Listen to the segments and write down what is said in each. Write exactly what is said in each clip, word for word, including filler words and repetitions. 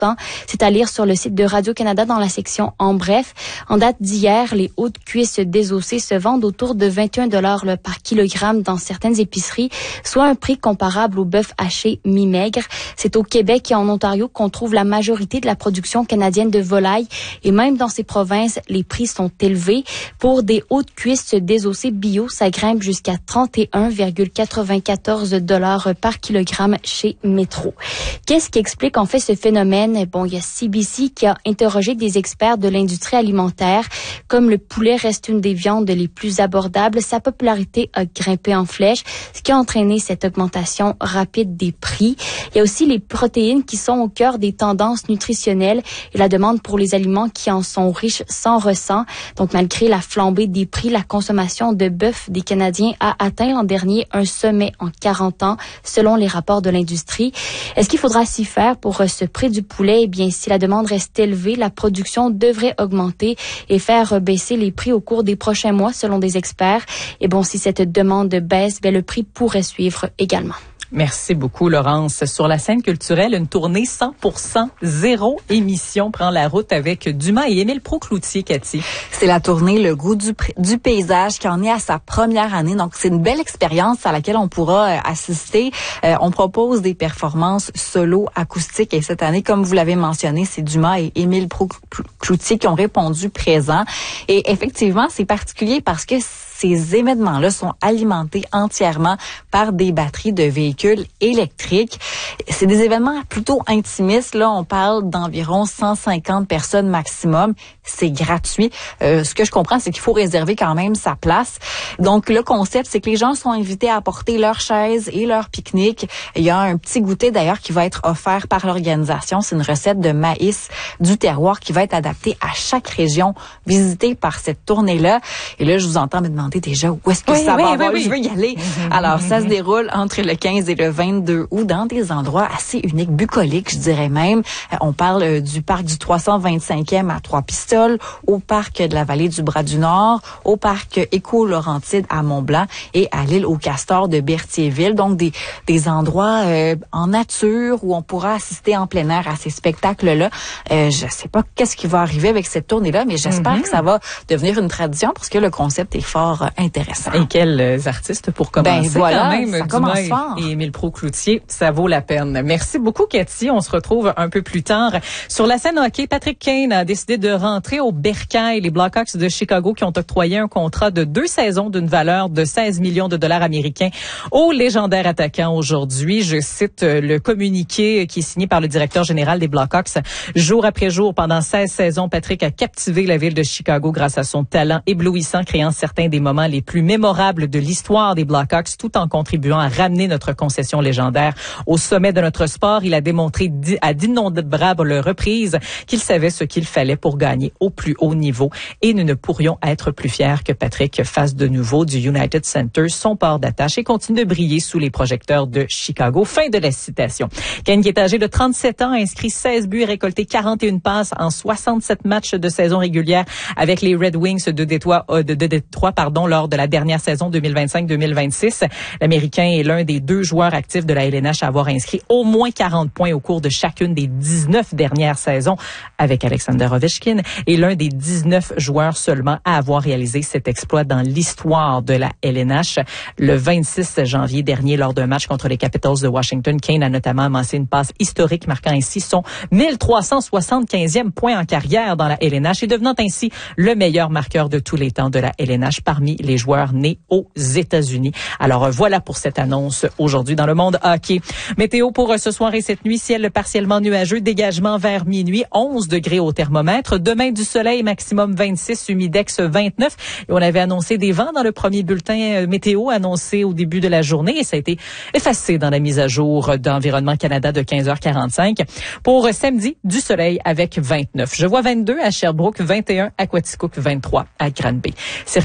important. C'est à lire sur le site de Radio-Canada dans la section En bref. En date d'hier, les hautes cuisses désossées se vendent autour de vingt et un dollars par kilogramme dans certaines épiceries, soit un prix comparable au bœuf haché mi-maigre. C'est au Québec et en Ontario qu'on trouve la majorité de la production canadienne de volaille et même dans ces provinces, les prix sont élevés. Pour des hautes cuisses désossées bio, ça grimpe jusqu'à trente et un virgule quatre-vingt-quatorze dollars par kilogramme chez Métro. Qu'est-ce qui explique en fait ce phénomène? Bon, il y a C B C qui a interrogé des experts de l'industrie alimentaire. Comme le poulet reste une des viandes les plus abordables, sa popularité a grimpé en flèche, ce qui a entraîné cette augmentation rapide des prix. Il y a aussi les protéines qui sont au cœur des tendances nutritionnelles et la demande pour les aliments qui en sont riches s'en ressent. Donc, malgré la flambée des prix, la consommation de bœuf des Canadiens a atteint l'an dernier un sommet en quarante ans, selon les rapports de l'industrie. Est-ce qu'il faudra s'y faire pour ce prix du poulet? Eh bien, si la demande reste élevée, la production devrait augmenter et faire baisser les prix au cours des prochains mois, selon des experts. Et bon, si cette demande baisse, bien, le prix pourrait suivre également. Merci beaucoup, Laurence. Sur la scène culturelle, une tournée cent pour cent zéro émission prend la route avec Dumas et Émile Pros-Cloutier, Cathy. C'est la tournée Le goût du, du paysage qui en est à sa première année. Donc, c'est une belle expérience à laquelle on pourra euh, assister. Euh, on propose des performances solo acoustiques et cette année, comme vous l'avez mentionné, c'est Dumas et Émile Pros-Cloutier qui ont répondu présent. Et effectivement, c'est particulier parce que ces événements-là sont alimentés entièrement par des batteries de véhicules électriques. C'est des événements plutôt intimistes. Là, on parle d'environ cent cinquante personnes maximum. C'est gratuit. Euh, ce que je comprends, c'est qu'il faut réserver quand même sa place. Donc, le concept, c'est que les gens sont invités à apporter leurs chaises et leur pique-nique. Il y a un petit goûter, d'ailleurs, qui va être offert par l'organisation. C'est une recette de maïs du terroir qui va être adaptée à chaque région visitée par cette tournée-là. Et là, je vous entends me demander déjà où est-ce que oui, ça oui, va oui, avoir. oui. Je veux y aller. Mm-hmm. Alors, ça se déroule entre le quinze et le vingt-deux août dans des endroits assez uniques, bucoliques, je dirais même. Euh, on parle euh, du parc du trois cent vingt-cinquième à Trois-Pistoles, au parc de la Vallée du Bras-du-Nord, au parc Éco-Laurentide à Mont-Blanc et à l'île aux Castors de Berthierville. Donc, des, des endroits euh, en nature où on pourra assister en plein air à ces spectacles-là. Euh, je sais pas qu'est-ce qui va arriver avec cette tournée-là, mais j'espère mm-hmm. que ça va devenir une tradition parce que le concept est fort intéressant. Et quels artistes pour commencer, ben voilà, quand même, ça commence Dumas fort. Et Émile Pros-Cloutier, ça vaut la peine. Merci beaucoup, Cathy. On se retrouve un peu plus tard. Sur la scène hockey, Patrick Kane a décidé de rentrer au bercail. Les Blackhawks de Chicago qui ont octroyé un contrat de deux saisons d'une valeur de seize millions de dollars américains au légendaire attaquant aujourd'hui. Je cite le communiqué qui est signé par le directeur général des Blackhawks. Jour après jour, pendant seize saisons, Patrick a captivé la ville de Chicago grâce à son talent éblouissant, créant certains des moments les plus mémorables de l'histoire des Blackhawks, tout en contribuant à ramener notre concession légendaire au sommet de notre sport. Il a démontré à d'innombrables reprises qu'il savait ce qu'il fallait pour gagner au plus haut niveau et nous ne pourrions être plus fiers que Patrick fasse de nouveau du United Center son port d'attache et continue de briller sous les projecteurs de Chicago. Fin de la citation. Kane, qui est âgé de trente-sept ans, a inscrit seize buts et récolté quarante et une passes en soixante-sept matchs de saison régulière avec les Red Wings de Détroit, de, de Détroit pardon, lors de la dernière saison deux mille vingt-cinq deux mille vingt-six. L'Américain est l'un des deux joueurs actifs de la L N H à avoir inscrit au moins quarante points au cours de chacune des dix-neuf dernières saisons avec Alexander Ovechkin et l'un des dix-neuf joueurs seulement à avoir réalisé cet exploit dans l'histoire de la L N H. Le vingt-six janvier dernier, lors d'un match contre les Capitals de Washington, Kane a notamment amassé une passe historique marquant ainsi son mille trois cent soixante-quinzième point en carrière dans la L N H et devenant ainsi le meilleur marqueur de tous les temps de la L N H parmi les joueurs nés aux États-Unis. Alors voilà pour cette annonce aujourd'hui dans le monde hockey. Météo pour ce soir et cette nuit, ciel partiellement nuageux, dégagement vers minuit, onze degrés au thermomètre. Demain du soleil, maximum vingt-six, humidex vingt-neuf. Et on avait annoncé des vents dans le premier bulletin météo annoncé au début de la journée et ça a été effacé dans la mise à jour d'Environnement Canada de quinze heures quarante-cinq. Pour samedi, du soleil avec vingt-neuf. Je vois vingt-deux à Sherbrooke, vingt et un à Quaticook, vingt-trois à Granby. Circulation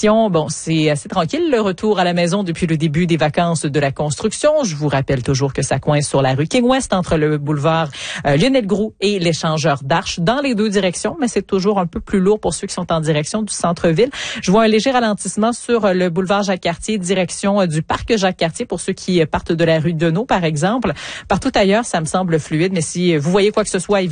direction, bon, c'est assez tranquille le retour à la maison depuis le début des vacances de la construction. Je vous rappelle toujours que ça coince sur la rue King West entre le boulevard euh, Lionel Groulx et l'échangeur d'Arches dans les deux directions, mais c'est toujours un peu plus lourd pour ceux qui sont en direction du centre-ville. Je vois un léger ralentissement sur le boulevard Jacques-Cartier, direction euh, du parc Jacques-Cartier pour ceux qui partent de la rue Deneau, par exemple. Partout ailleurs, ça me semble fluide, mais si vous voyez quoi que ce soit,